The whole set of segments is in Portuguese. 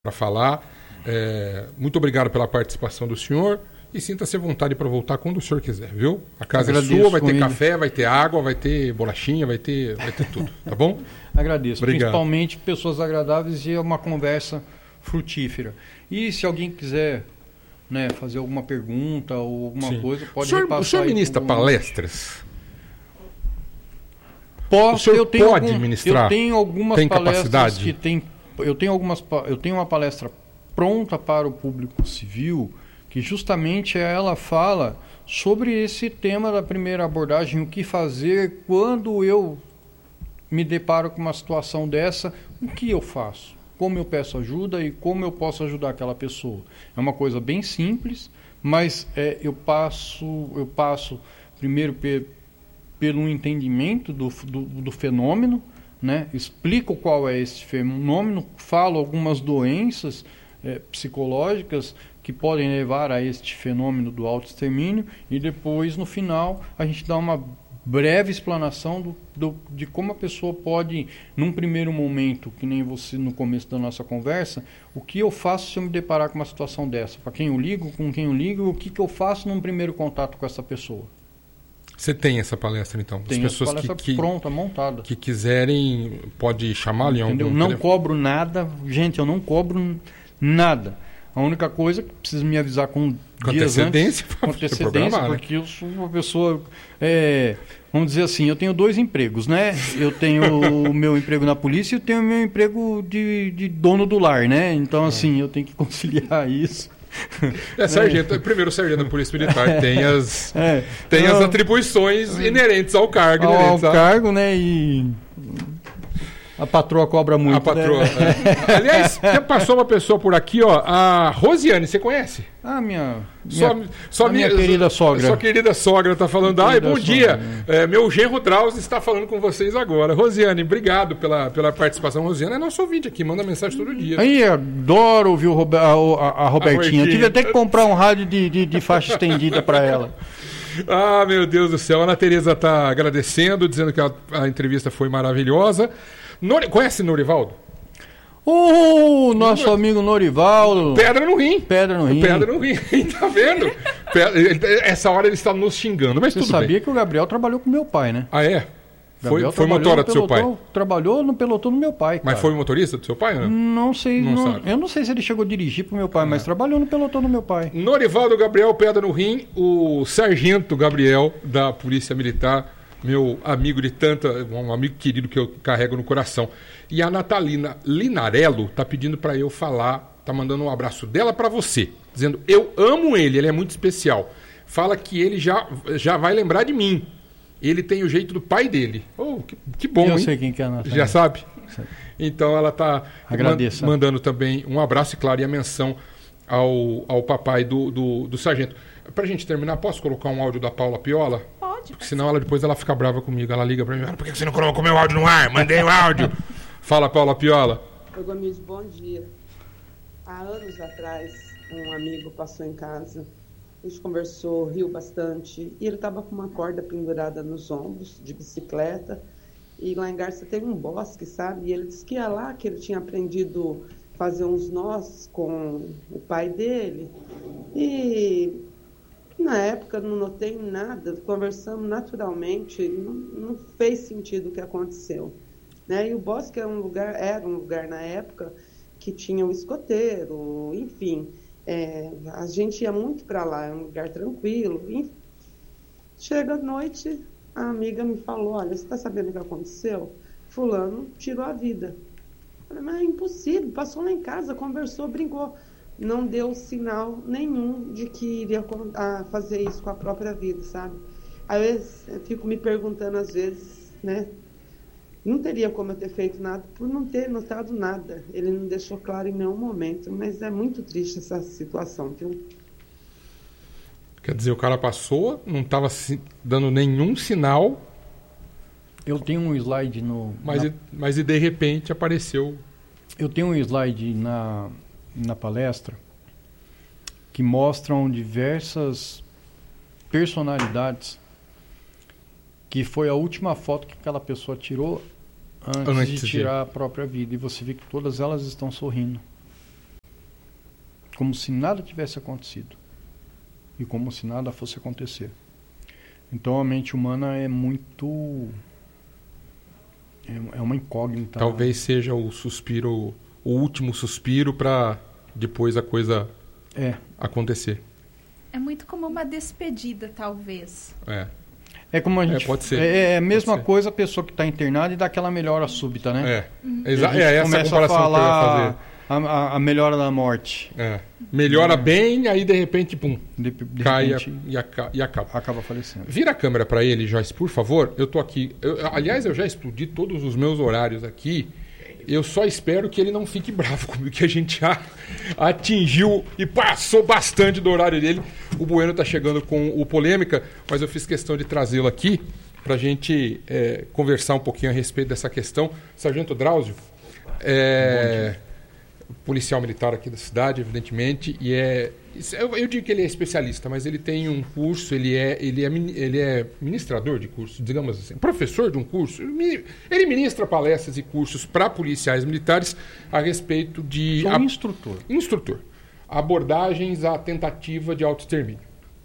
para falar. Muito obrigado pela participação do senhor e sinta-se à vontade para voltar quando o senhor quiser, viu? A casa é sua, vai ter café, vai ter água, vai ter bolachinha, vai ter tudo, tá bom? Agradeço. Obrigado. Principalmente pessoas agradáveis e uma conversa frutífera. E se alguém quiser, né, fazer alguma pergunta ou alguma coisa, pode repassar. O senhor ministra palestras? Posso, o senhor pode ministrar? Eu tenho algumas tem palestras capacidade? que tem. Eu tenho uma palestra pronta para o público civil, que justamente ela fala sobre esse tema da primeira abordagem, o que fazer quando eu me deparo com uma situação dessa, o que eu faço, como eu peço ajuda e como eu posso ajudar aquela pessoa. É uma coisa bem simples, mas eu passo primeiro pelo entendimento do fenômeno, né? Explico qual é esse fenômeno, falo algumas doenças psicológicas que podem levar a este fenômeno do autoextermínio e depois, no final, a gente dá uma breve explanação de como a pessoa pode, num primeiro momento, que nem você no começo da nossa conversa, o que eu faço se eu me deparar com uma situação dessa? Para quem eu ligo, com quem eu ligo, o que eu faço num primeiro contato com essa pessoa? Você tem essa palestra, então? Tem essa palestra pronta, montada. Que quiserem, pode chamar-lhe em algum telefone. Não cobro nada. Gente, eu não cobro nada. A única coisa que precisa me avisar com dias antes, com antecedência, porque eu sou uma pessoa, vamos dizer assim, eu tenho 2 empregos, né? Eu tenho o meu emprego na polícia e eu tenho o meu emprego de dono do lar, né? Então, assim, eu tenho que conciliar isso. Sargento, primeiro sargento da Polícia Militar tem as atribuições inerentes ao cargo. Cargo, né? E a patroa cobra muito. A patroa. Né? Aliás, já passou uma pessoa por aqui, ó, a Rosiane, você conhece? Minha querida sogra. Sua querida sogra está falando. Bom dia. Meu genro Drauzio está falando com vocês agora. Rosiane, obrigado pela participação. Rosiane é nosso ouvinte aqui, manda mensagem todo dia. Aí, adoro ouvir a Robertinha. Tive até que comprar um rádio de faixa estendida para ela. Meu Deus do céu. A Ana Tereza está agradecendo, dizendo que a entrevista foi maravilhosa. Conhece Norivaldo? Nosso amigo Norivaldo. Pedra no rim. Pedra no rim. Tá vendo? Essa hora ele está nos xingando, mas tudo bem. Você sabia que o Gabriel trabalhou com meu pai, né? Ah, é? Foi motora do seu pai? Trabalhou no pelotão do meu pai, cara. Mas foi motorista do seu pai, né? Não sei. Eu não sei se ele chegou a dirigir pro meu pai, mas trabalhou no pelotão do meu pai. Norivaldo Gabriel, Pedra no rim. O sargento Gabriel, da Polícia Militar, meu amigo um amigo querido que eu carrego no coração. E a Natalina Linarello tá pedindo para eu falar, tá mandando um abraço dela para você, dizendo: eu amo ele é muito especial. Fala que ele já vai lembrar de mim. Ele tem o jeito do pai dele. Que bom, hein? Eu sei quem que é a Natalina. Já sabe? Então ela tá mandando também um abraço e, claro, e a menção ao papai do sargento. Pra gente terminar, posso colocar um áudio da Paula Piola? Pode. Porque senão depois ela fica brava comigo. Ela liga pra mim: por que você não colocou meu áudio no ar? Mandei o áudio. Fala, Paula Piola. Ô, Gomes, bom dia. Há anos atrás, um amigo passou em casa. A gente conversou, riu bastante. E ele estava com uma corda pendurada nos ombros, de bicicleta. E lá em Garça tem um bosque, sabe? E ele disse que ia lá, que ele tinha aprendido a fazer uns nós com o pai dele. E na época não notei nada, conversamos naturalmente, não fez sentido o que aconteceu. Né? E o bosque era um lugar na época que tinha um escoteiro, enfim, a gente ia muito para lá, é um lugar tranquilo. Enfim. Chega à noite, a amiga me falou: olha, você está sabendo o que aconteceu? Fulano tirou a vida. Eu falei: mas é impossível, passou lá em casa, conversou, brincou. Não deu sinal nenhum de que iria fazer isso com a própria vida, sabe? Aí eu fico me perguntando às vezes, né? Não teria como eu ter feito nada por não ter notado nada. Ele não deixou claro em nenhum momento, mas é muito triste essa situação, viu? Quer dizer, o cara passou, não estava dando nenhum sinal. Eu tenho um slide Mas de repente apareceu. Eu tenho um slide na palestra que mostram diversas personalidades que foi a última foto que aquela pessoa tirou antes de tirar a própria vida. E você vê que todas elas estão sorrindo. como se nada tivesse acontecido e como se nada fosse acontecer. Então a mente humana é muito... é uma incógnita. Talvez seja o suspiro, o último suspiro para depois a coisa acontecer. É muito como uma despedida, talvez. É como a gente... pode ser. É a mesma coisa a pessoa que está internada e dá aquela melhora súbita, né? Essa começa comparação a falar que eu ia fazer. A melhora da morte. Melhora bem, aí de repente, pum, De cai repente, e acaba. acaba falecendo. Vira a câmera para ele, Joyce, por favor. Eu tô aqui. Aliás, eu já explodi todos os meus horários aqui. Eu só espero que ele não fique bravo comigo, que a gente já atingiu e passou bastante do horário dele. O Bueno tá chegando com o Polêmica, mas eu fiz questão de trazê-lo aqui para a gente conversar um pouquinho a respeito dessa questão. Sargento Drauzio, policial militar aqui da cidade, evidentemente, e eu digo que ele é especialista, mas ele tem um curso, ele é ministrador de curso, digamos assim, professor de um curso. Ele ministra palestras e cursos para policiais militares a respeito de... Sou instrutor. Instrutor. Abordagens à tentativa de autoextermínio.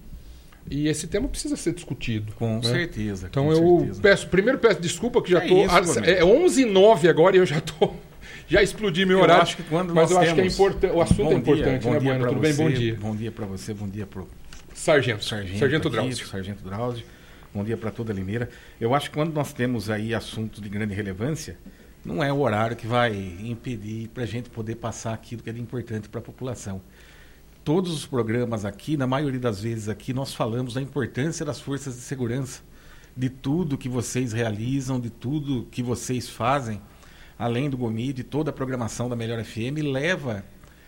E esse tema precisa ser discutido. Com certeza. Então com eu certeza. Primeiro peço desculpa que já estou... É 11h09 agora e eu já estou... Já explodi meu horário, acho que quando mas eu nós acho que o assunto é importante, bom né, dia Bueno? Tudo você, bem? Bom dia. Bom dia para você, bom dia para o Sargento Drauzio. Sargento Drauzio. Bom dia para toda a Limeira. Eu acho que quando nós temos aí assuntos de grande relevância, não é o horário que vai impedir para a gente poder passar aquilo que é de importante para a população. Todos os programas aqui, na maioria das vezes aqui, nós falamos da importância das forças de segurança, de tudo que vocês realizam, de tudo que vocês fazem, além do GOMI, de toda a programação da Melhor FM, leva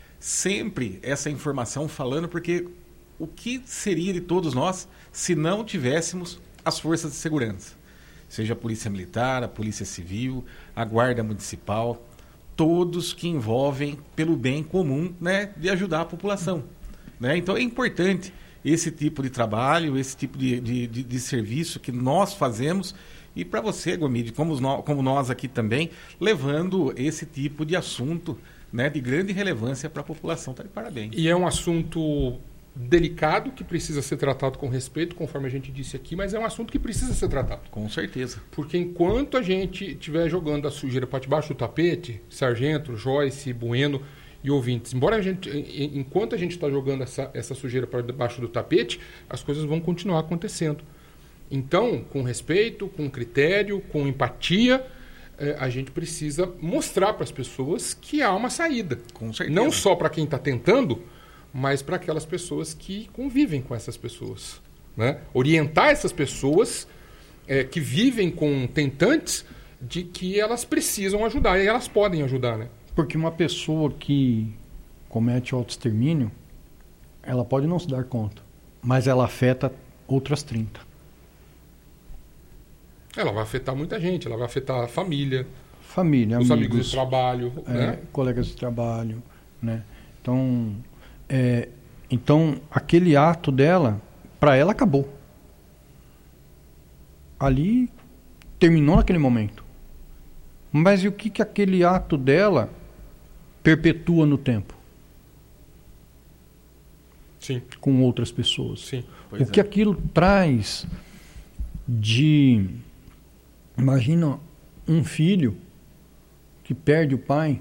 sempre essa informação falando, porque o que seria de todos nós se não tivéssemos as forças de segurança? Seja a Polícia Militar, a Polícia Civil, a Guarda Municipal, todos que envolvem pelo bem comum, né, de ajudar a população. Né? Então é importante esse tipo de trabalho, esse tipo de serviço que nós fazemos. E para você, Gomide, como nós aqui também, levando esse tipo de assunto, né, de grande relevância para a população. Está de parabéns. E é um assunto delicado que precisa ser tratado com respeito, conforme a gente disse aqui, mas é um assunto que precisa ser tratado. Com certeza. Porque enquanto a gente estiver jogando a sujeira para debaixo do tapete, Sargento, Joyce, Bueno e ouvintes, enquanto a gente está jogando essa sujeira para debaixo do tapete, as coisas vão continuar acontecendo. Então, com respeito, com critério, com empatia, a gente precisa mostrar para as pessoas que há uma saída. Com certeza. Não só para quem está tentando, mas para aquelas pessoas que convivem com essas pessoas. Né? Orientar essas pessoas que vivem com tentantes de que elas precisam ajudar, e elas podem ajudar. Né? Porque uma pessoa que comete autoextermínio, ela pode não se dar conta, mas ela afeta outras 30. Ela vai afetar muita gente, ela vai afetar a família, os amigos de trabalho, né? Colegas de trabalho, né? Então aquele ato dela, para ela acabou. Ali terminou naquele momento. Mas e o que aquele ato dela perpetua no tempo? Sim. Com outras pessoas. Sim. O que aquilo traz de... Imagina um filho que perde o pai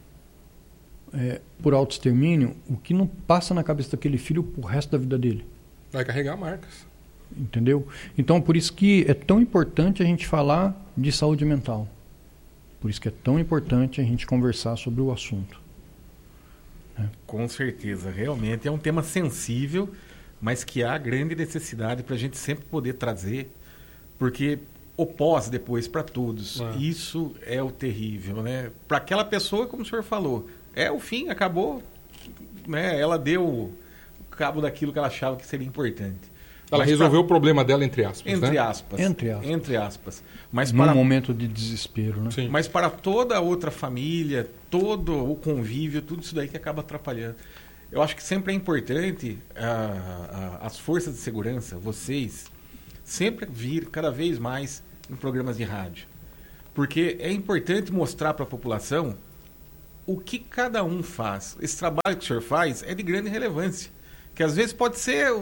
por autoextermínio, o que não passa na cabeça daquele filho pro resto da vida dele. Vai carregar marcas. Entendeu? Então, por isso que é tão importante a gente falar de saúde mental. Por isso que é tão importante a gente conversar sobre o assunto. Com certeza. Realmente é um tema sensível, mas que há grande necessidade para a gente sempre poder trazer, porque o pós depois para todos, isso é o terrível, né? Para aquela pessoa, como o senhor falou, o fim, acabou, né? Ela deu o cabo daquilo que ela achava que seria importante. Ela resolveu o problema dela, entre aspas. Entre aspas. Mas num momento de desespero, né? Sim. Mas para toda a outra família, todo o convívio, tudo isso daí que acaba atrapalhando. Eu acho que sempre é importante as forças de segurança, vocês, sempre vir cada vez mais em programas de rádio. Porque é importante mostrar para a população o que cada um faz. Esse trabalho que o senhor faz é de grande relevância. Que às vezes pode ser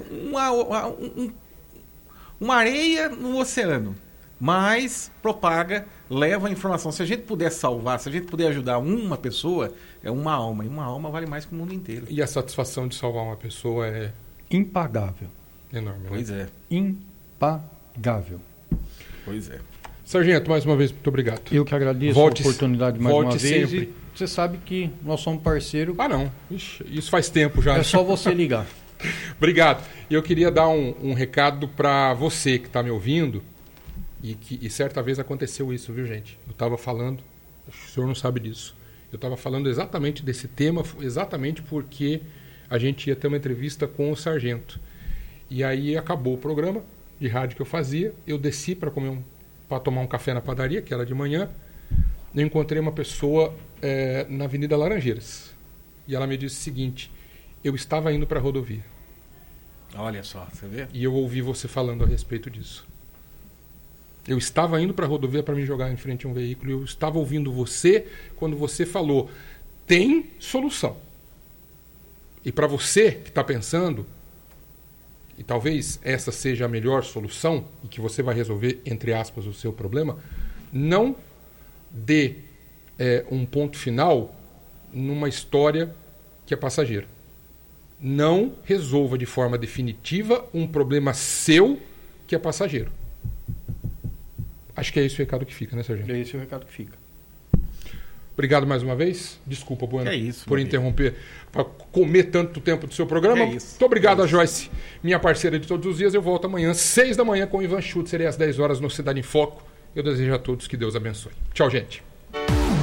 uma areia no oceano, mas propaga, leva a informação. Se a gente puder salvar, se a gente puder ajudar uma pessoa, é uma alma. E uma alma vale mais que o mundo inteiro. E a satisfação de salvar uma pessoa é Impagável. enorme. Pois né? é. Impagável. Pois é. Sargento, mais uma vez, muito obrigado. Eu que agradeço Volte- a oportunidade mais volte uma vez. sempre. E você sabe que nós somos parceiros. Ah, não. Ixi, isso faz tempo já. É só você ligar. Obrigado. E eu queria dar um recado para você que está me ouvindo e certa vez aconteceu isso, viu, gente? Eu estava falando, o senhor não sabe disso, eu estava falando exatamente desse tema, exatamente porque a gente ia ter uma entrevista com o sargento. E aí acabou o programa de rádio que eu fazia, eu desci para tomar um café na padaria, que era de manhã, eu encontrei uma pessoa na Avenida Laranjeiras. E ela me disse o seguinte: eu estava indo para a rodovia. Olha só, você vê? E eu ouvi você falando a respeito disso. Eu estava indo para a rodovia para me jogar em frente a um veículo e eu estava ouvindo você quando você falou: tem solução. E para você que está pensando, e talvez essa seja a melhor solução e que você vai resolver, entre aspas, o seu problema, não dê um ponto final numa história que é passageira. Não resolva de forma definitiva um problema seu que é passageiro. Acho que é esse o recado que fica, né, Sargento? É esse o recado que fica. Obrigado mais uma vez. Desculpa, Bueno, É isso, por meu interromper, para comer tanto tempo do seu programa. É isso. Muito obrigado É a isso. Joyce, minha parceira de todos os dias. Eu volto amanhã, 6 da manhã, com o Ivan Schutz. Serei às 10 horas no Cidade em Foco. Eu desejo a todos que Deus abençoe. Tchau, gente.